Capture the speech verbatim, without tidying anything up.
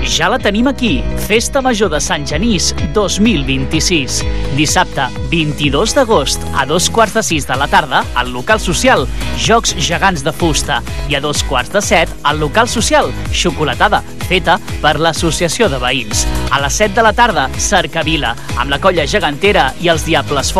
Ja la tenim aquí. Festa Major de Sant Genís dos mil vint-i-sis. Dissabte vint-i-dos d'agost a dos quarts de sis de la tarda al local social Jocs Gegants de Fusta i a dos quarts de set al local social Xocolatada, feta per l'Associació de Veïns. A les set de la tarda, Cercavila, amb la Colla Gegantera i els Diables Fort.